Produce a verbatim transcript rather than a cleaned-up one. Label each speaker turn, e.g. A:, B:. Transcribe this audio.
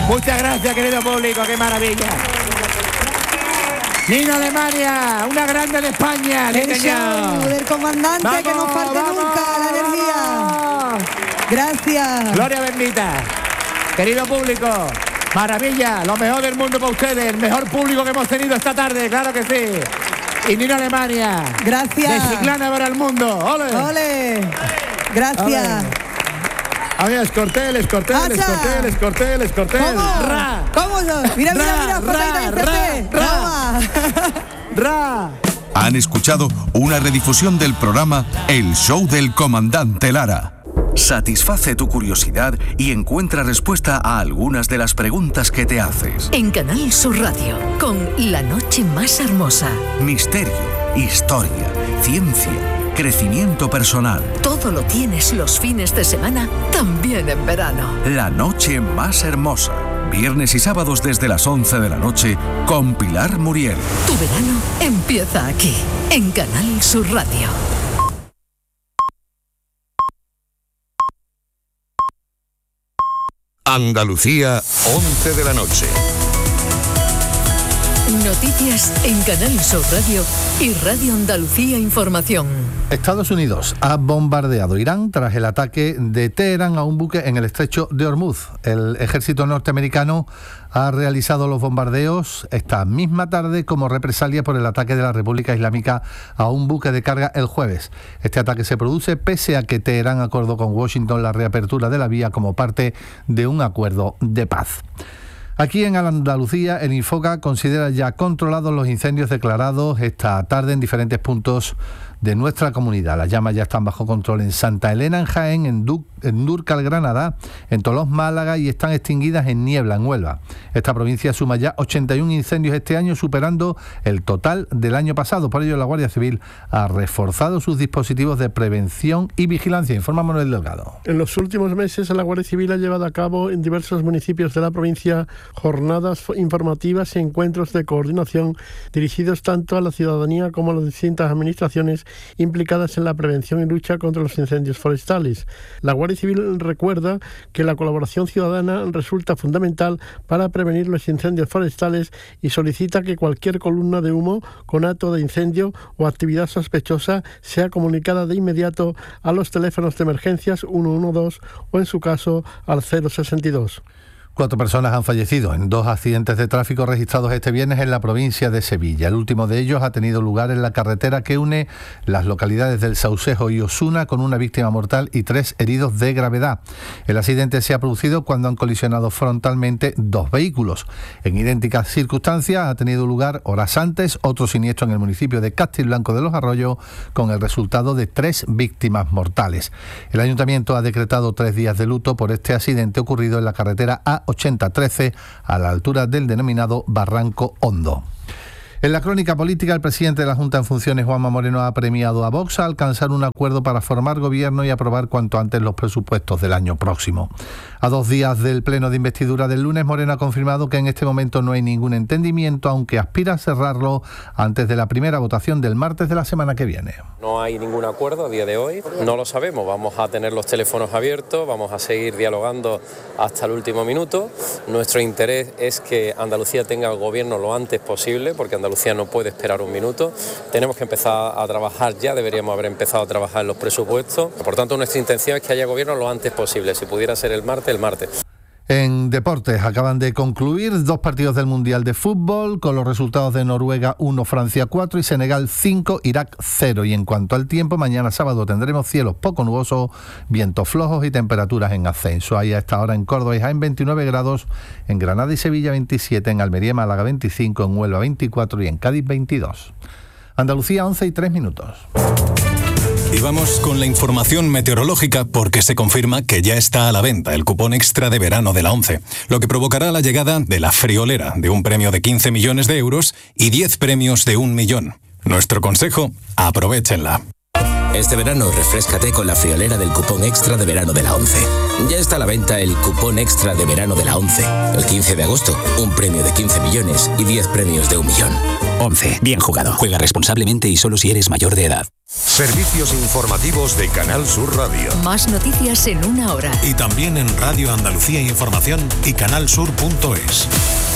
A: Muchas gracias, querido público, qué maravilla. Nino Alemania, una grande de España.
B: El show del comandante, vamos, que no falte vamos, nunca la energía. Gracias.
A: Gloria bendita. Querido público, maravilla, lo mejor del mundo para ustedes, el mejor público que hemos tenido esta tarde, claro que sí. Y Nino Alemania.
B: Gracias.
A: De Chiclana para el mundo. ¡Ole!
B: ¡Ole! Gracias.
A: ¡Ole! A ver, escortel, escortel, escortel, escortel, escortel.
B: ¿Cómo?
A: Ra.
B: ¿Cómo? Mira, mira, mira,
A: ra, ra, ra, ra.
C: Han escuchado una redifusión del programa El Show del Comandante Lara. Satisface tu curiosidad y encuentra respuesta a algunas de las preguntas que te haces.
D: En Canal Sur Radio, con La Noche Más Hermosa.
C: Misterio, historia, ciencia, crecimiento personal.
D: Todo lo tienes los fines de semana, también en verano.
C: La Noche Más Hermosa. Viernes y sábados desde las once de la noche con Pilar Muriel.
D: Tu verano empieza aquí, en Canal Sur Radio.
E: Andalucía, once de la noche.
D: Noticias en Canal Sur Radio y Radio Andalucía Información.
F: Estados Unidos ha bombardeado Irán tras el ataque de Teherán a un buque en el estrecho de Hormuz. El ejército norteamericano ha realizado los bombardeos esta misma tarde como represalia por el ataque de la República Islámica a un buque de carga el jueves. Este ataque se produce pese a que Teherán acordó con Washington la reapertura de la vía como parte de un acuerdo de paz. Aquí en Andalucía, el Infoca considera ya controlados los incendios declarados esta tarde en diferentes puntos de nuestra comunidad. Las llamas ya están bajo control en Santa Elena, en Jaén, en, du- en Dúrcal, Granada, en Tolós, Málaga, y están extinguidas en Niebla, en Huelva. Esta provincia suma ya ochenta y un incendios este año, superando el total del año pasado. Por ello, la Guardia Civil ha reforzado sus dispositivos de prevención y vigilancia. Informa Manuel Delgado.
G: En los últimos meses, la Guardia Civil ha llevado a cabo en diversos municipios de la provincia jornadas informativas y encuentros de coordinación dirigidos tanto a la ciudadanía como a las distintas administraciones implicadas en la prevención y lucha contra los incendios forestales. La Guardia Civil recuerda que la colaboración ciudadana resulta fundamental para prevenir los incendios forestales y solicita que cualquier columna de humo con acto de incendio o actividad sospechosa sea comunicada de inmediato a los teléfonos de emergencias uno uno dos o en su caso al cero sesenta y dos.
F: Cuatro personas han fallecido en dos accidentes de tráfico registrados este viernes en la provincia de Sevilla. El último de ellos ha tenido lugar en la carretera que une las localidades del Saucejo y Osuna, con una víctima mortal y tres heridos de gravedad. El accidente se ha producido cuando han colisionado frontalmente dos vehículos. En idénticas circunstancias ha tenido lugar horas antes otro siniestro en el municipio de Castilblanco de los Arroyos, con el resultado de tres víctimas mortales. El ayuntamiento ha decretado tres días de luto por este accidente ocurrido en la carretera A ochenta trece a la altura del denominado Barranco Hondo. En la crónica política, el presidente de la Junta en funciones, Juanma Moreno, ha premiado a Vox a alcanzar un acuerdo para formar gobierno y aprobar cuanto antes los presupuestos del año próximo. A dos días del pleno de investidura del lunes, Moreno ha confirmado que en este momento no hay ningún entendimiento, aunque aspira a cerrarlo antes de la primera votación del martes de la semana que viene.
H: No hay ningún acuerdo a día de hoy, no lo sabemos, vamos a tener los teléfonos abiertos, vamos a seguir dialogando hasta el último minuto. Nuestro interés es que Andalucía tenga el gobierno lo antes posible, porque Andalucía no puede esperar un minuto. Tenemos que empezar a trabajar ya, deberíamos haber empezado a trabajar en los presupuestos. Por tanto, nuestra intención es que haya gobierno lo antes posible, si pudiera ser el martes, el martes.
F: En deportes, acaban de concluir dos partidos del Mundial de Fútbol con los resultados de Noruega uno, Francia cuatro y Senegal cinco, Irak cero. Y en cuanto al tiempo, mañana sábado tendremos cielos poco nubosos, vientos flojos y temperaturas en ascenso. Hay a esta hora en Córdoba y Jaén veintinueve grados, en Granada y Sevilla veintisiete, en Almería y Málaga veinticinco, en Huelva veinticuatro y en Cádiz veintidós. Andalucía once y tres minutos.
I: Y vamos con la información meteorológica, porque se confirma que ya está a la venta el cupón extra de verano de la ONCE, lo que provocará la llegada de la friolera, de un premio de quince millones de euros y diez premios de un millón. Nuestro consejo: aprovéchenla.
J: Este verano refréscate con la friolera del cupón extra de verano de la ONCE. Ya está a la venta el cupón extra de verano de la ONCE. El quince de agosto, un premio de quince millones y diez premios de un millón.
K: ONCE. Bien jugado. Juega responsablemente y solo si eres mayor de edad.
E: Servicios informativos de Canal Sur Radio.
D: Más noticias en una hora.
L: Y también en Radio Andalucía Información y canal sur punto es.